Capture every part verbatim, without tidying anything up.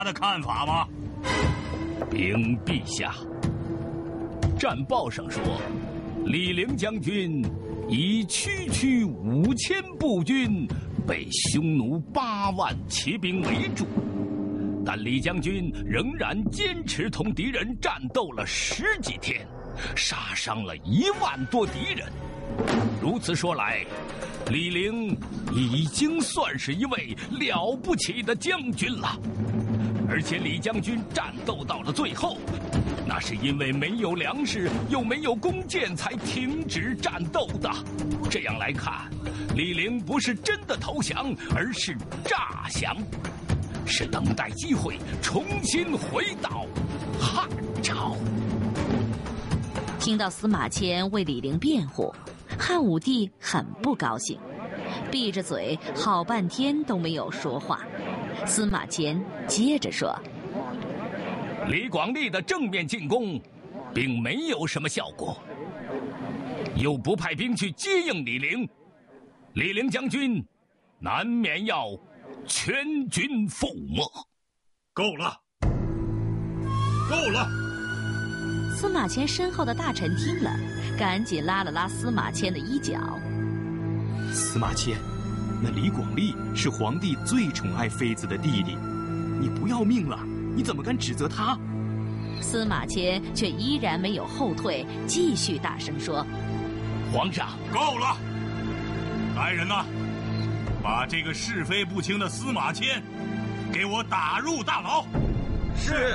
的看法吗？ 禀陛下，战报上说，李陵将军以区区五千步军被匈奴八万骑兵围住，但李将军仍然坚持同敌人战斗了十几天，杀伤了一万多敌人。如此说来，李陵已经算是一位了不起的将军了。而且李将军战斗到了最后，那是因为没有粮食又没有弓箭才停止战斗的。这样来看，李陵不是真的投降，而是诈降，是等待机会重新回到汉朝。 听到司马迁为李陵辩护，汉武帝很不高兴，闭着嘴好半天都没有说话。司马迁接着说： 李广利的正面进攻并没有什么效果，又不派兵去接应李陵，李陵将军难免要全军覆没。 够了，够了！ 司马迁身后的大臣听了，赶紧拉了拉司马迁的衣角。 司马迁，那李广利是皇帝最宠爱妃子的弟弟，你不要命了，你怎么敢指责他？ 司马迁却依然没有后退，继续大声说： 皇上， 够了！来人呐，把这个是非不清的司马迁给我打入大牢。 是。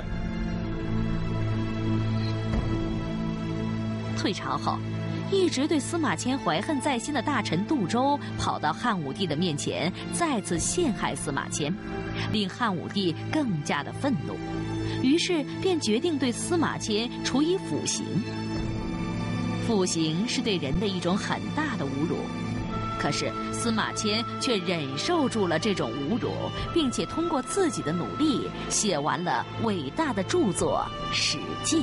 退朝后，一直对司马迁怀恨在心的大臣杜周跑到汉武帝的面前，再次陷害司马迁，令汉武帝更加的愤怒，于是便决定对司马迁处以腐刑。腐刑是对人的一种很大的侮辱，可是司马迁却忍受住了这种侮辱，并且通过自己的努力写完了伟大的著作《史记》。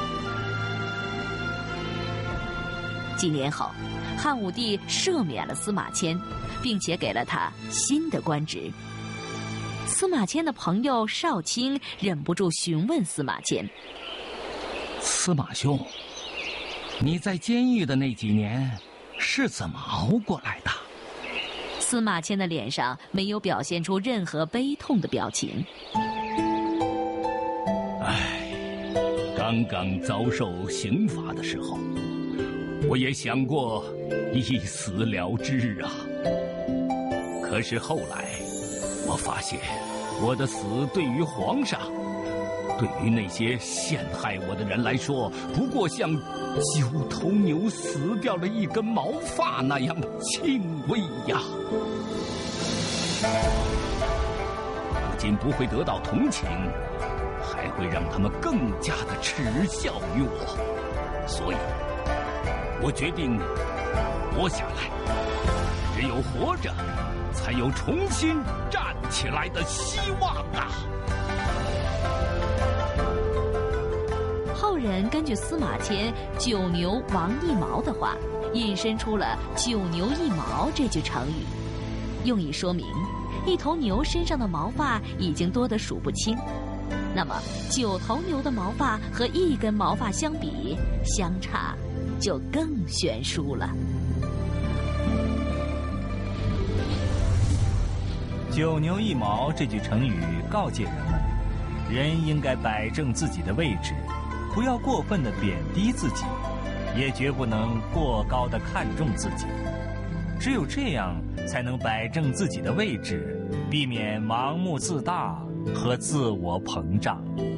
几年后，汉武帝赦免了司马迁，并且给了他新的官职。司马迁的朋友少卿忍不住询问司马迁： 司马兄，你在监狱的那几年是怎么熬过来的？ 司马迁的脸上没有表现出任何悲痛的表情。 唉，刚刚遭受刑罚的时候，我也想过一死了之啊。可是后来我发现，我的死对于皇上，对于那些陷害我的人来说，不过像九头牛死掉了一根毛发那样轻微呀。不仅不会得到同情，还会让他们更加的耻笑于我。所以我决定活下来，只有活着，才有重新站起来的希望啊！ 后人根据司马迁“九牛王一毛”的话，引申出了“九牛一毛”这句成语，用以说明一头牛身上的毛发已经多得数不清。那么九头牛的毛发和一根毛发相比，相差就更悬殊了。 九牛一毛这句成语告诫人们，人应该摆正自己的位置，不要过分的贬低自己，也绝不能过高的看重自己。只有这样，才能摆正自己的位置，避免盲目自大和自我膨胀。